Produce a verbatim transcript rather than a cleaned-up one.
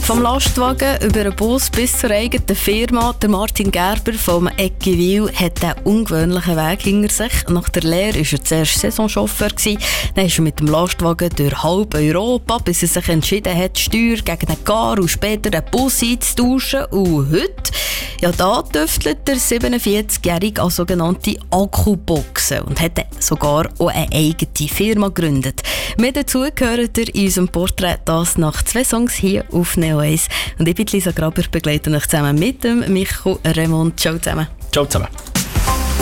Vom Lastwagen über den Bus bis zur eigenen Firma. Der Martin Gerber vom Eggiwil hat einen ungewöhnlichen Weg hinter sich. Nach der Lehre war er zuerst Saisonchauffeur. Dann ist er mit dem Lastwagen durch halb Europa, bis er sich entschieden hat, die Steuer gegen einen Car und später einen Bus einzutauschen. Und heute, ja, da tüftelt der siebenundvierzigjährige an sogenannte Akkuboxen und hat sogar auch eine eigene Firma gegründet. Mehr dazu gehört ihr in unserem Porträt das nach zwei Songs hier auf Neo eins. Und ich bin Lisa Graber, begleite euch zusammen mit dem Michael Remond. Ciao zusammen. Ciao zusammen.